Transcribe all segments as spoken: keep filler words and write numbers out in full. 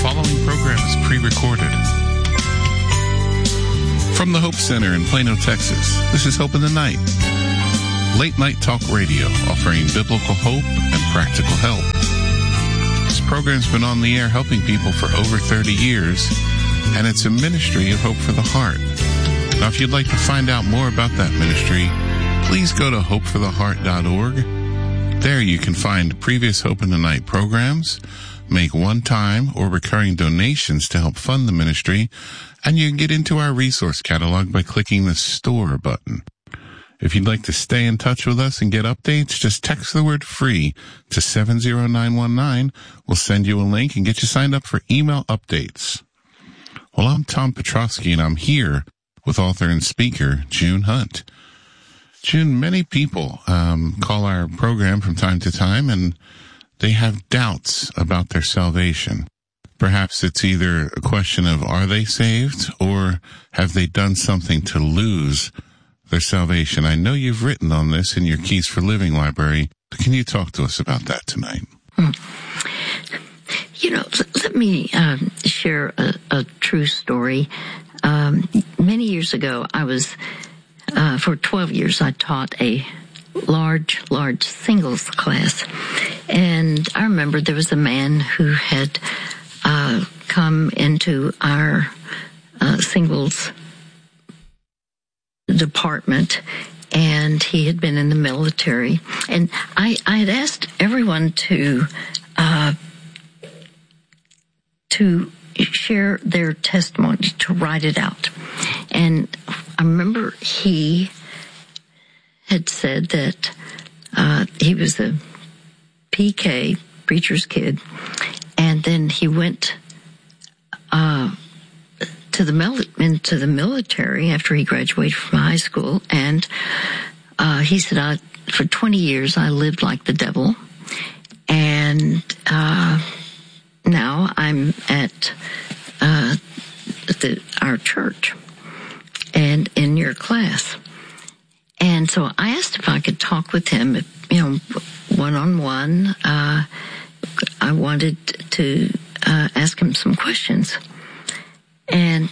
following program is pre-recorded. From the Hope Center in Plano, Texas, this is Hope in the Night. Late night talk radio offering biblical hope and practical help. This program's been on the air helping people for over thirty years, and it's a ministry of Hope for the Heart. Now, if you'd like to find out more about that ministry, please go to hope for the heart dot org. There you can find previous Hope in the Night programs, make one-time or recurring donations to help fund the ministry, and you can get into our resource catalog by clicking the Store button. If you'd like to stay in touch with us and get updates, just text the word FREE to seven zero nine one nine. We'll send you a link and get you signed up for email updates. Well, I'm Tom Petrosky, and I'm here with author and speaker June Hunt. June, many people um, call our program from time to time, and they have doubts about their salvation. Perhaps it's either a question of, are they saved, or have they done something to lose their salvation? I know you've written on this in your Keys for Living library. Can you talk to us about that tonight? Hmm. You know, let me um, share a, a true story. Um, many years ago, I was, uh, for twelve years, I taught a large, large singles class. And I remember there was a man who had uh, come into our uh, singles department, and he had been in the military. And I, I had asked everyone to uh, to share their testimony, to write it out. And I remember he had said that uh, he was a P K, preacher's kid, and then he went uh, to the mil- into the military after he graduated from high school, and uh, he said, I, for twenty years I lived like the devil, and uh, now I'm at uh, the, our church and in your class. And so I asked if I could talk with him, you know, one-on-one. Uh, I wanted to uh, ask him some questions. And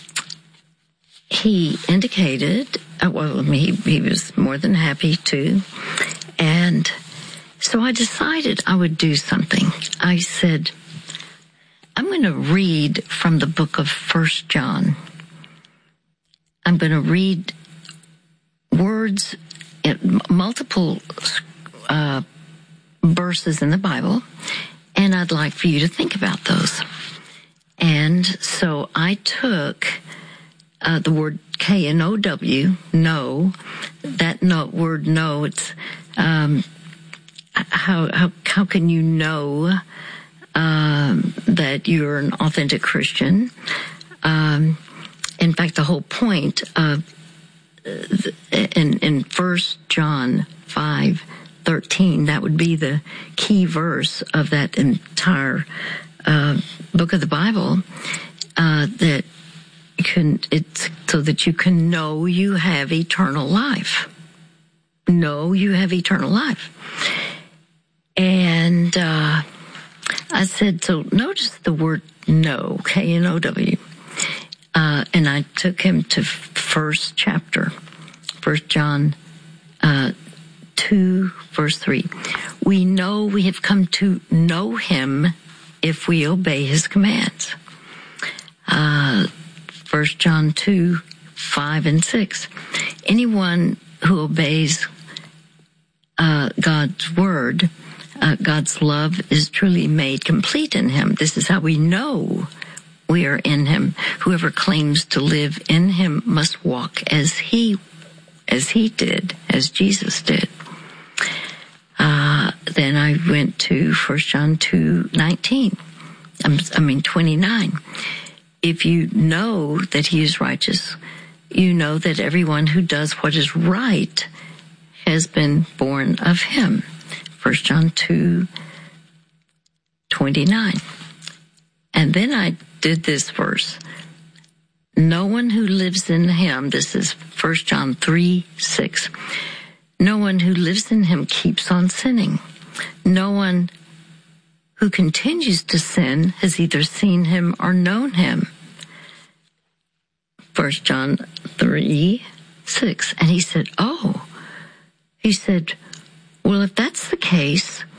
he indicated, uh, well, he, he was more than happy to. And so I decided I would do something. I said, I'm going to read from the book of First John. I'm going to read words, multiple uh, verses in the Bible, and I'd like for you to think about those. And so I took uh, the word K N O W, know, that no, word know, it's um, how, how, how can you know um, that you're an authentic Christian? Um, in fact, the whole point of In, in First John five thirteen, that would be the key verse of that entire uh, book of the Bible. Uh, that you can, it's so that you can know you have eternal life. Know you have eternal life. And uh, I said, so notice the word know, K N O W. Uh, and I took him to first chapter, First John uh, two, verse three. We know we have come to know him if we obey his commands. Uh, First John two, five and six. Anyone who obeys uh, God's word, uh, God's love is truly made complete in him. This is how we know we are in him. Whoever claims to live in him must walk as he, as he did, as Jesus did. Uh, then I went to First John two nineteen. I mean twenty-nine. If you know that he is righteous, you know that everyone who does what is right has been born of him. First John two twenty-nine. And then I did this verse. No one who lives in him, this is First John three six. No one who lives in him keeps on sinning. No one who continues to sin has either seen him or known him. First John three, six. And he said, oh, he said, well, if that's the case,